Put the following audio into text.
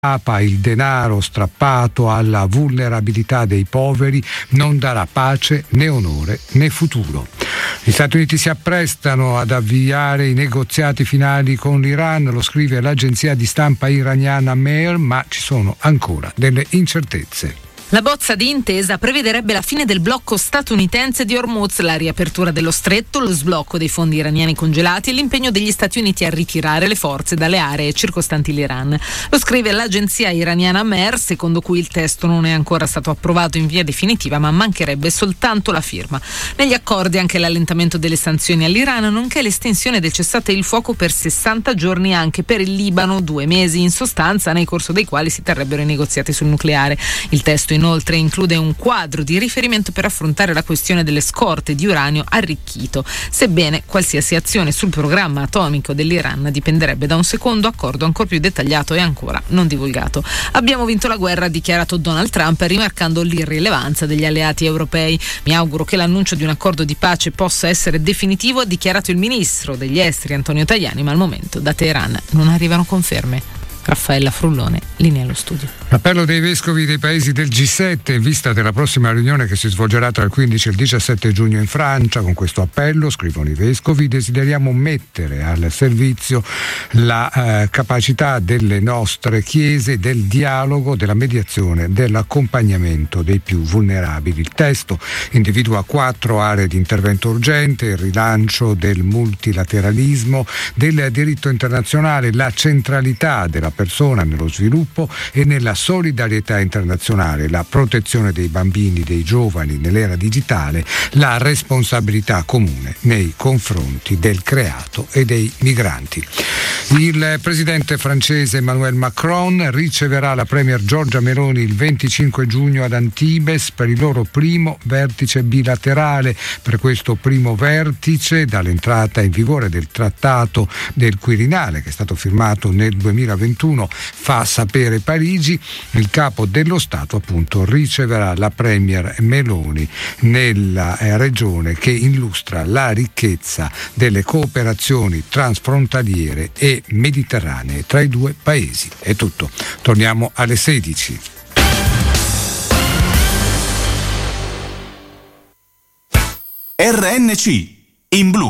il denaro strappato alla vulnerabilità dei poveri non darà pace né onore né futuro. Gli Stati Uniti si apprestano ad avviare i negoziati finali con l'Iran, lo scrive l'agenzia di stampa iraniana Mehr, ma ci sono ancora delle incertezze. La bozza di intesa prevederebbe la fine del blocco statunitense di Hormuz, la riapertura dello stretto, lo sblocco dei fondi iraniani congelati e l'impegno degli Stati Uniti a ritirare le forze dalle aree circostanti l'Iran. Lo scrive l'agenzia iraniana Mehr, secondo cui il testo non è ancora stato approvato in via definitiva, ma mancherebbe soltanto la firma. Negli accordi anche l'allentamento delle sanzioni all'Iran, nonché l'estensione del cessate il fuoco per 60 giorni anche per il Libano, 2 mesi in sostanza, nel corso dei quali si terrebbero i negoziati sul nucleare. Il testo inoltre include un quadro di riferimento per affrontare la questione delle scorte di uranio arricchito, sebbene qualsiasi azione sul programma atomico dell'Iran dipenderebbe da un secondo accordo ancora più dettagliato e ancora non divulgato. Abbiamo vinto la guerra, ha dichiarato Donald Trump, rimarcando l'irrilevanza degli alleati europei. Mi auguro che l'annuncio di un accordo di pace possa essere definitivo, ha dichiarato il ministro degli esteri Antonio Tajani, ma al momento da Teheran non arrivano conferme. Raffaella Frullone, linea allo studio. L'appello dei vescovi dei paesi del G7 in vista della prossima riunione che si svolgerà tra il 15 e il 17 giugno in Francia. Con questo appello, scrivono i vescovi, desideriamo mettere al servizio la capacità delle nostre chiese del dialogo, della mediazione, dell'accompagnamento dei più vulnerabili. Il testo individua 4 aree di intervento urgente: il rilancio del multilateralismo, del diritto internazionale, la centralità della persona nello sviluppo e nella solidarietà internazionale, la protezione dei bambini, dei giovani nell'era digitale, la responsabilità comune nei confronti del creato e dei migranti. Il presidente francese Emmanuel Macron riceverà la premier Giorgia Meloni il 25 giugno ad Antibes per il loro primo vertice bilaterale. Per questo primo vertice, dall'entrata in vigore del trattato del Quirinale, che è stato firmato nel 2021, fa sapere Parigi, il capo dello Stato appunto riceverà la premier Meloni nella regione che illustra la ricchezza delle cooperazioni transfrontaliere e mediterranee tra i due paesi. È tutto. Torniamo alle 16. RNC in blu.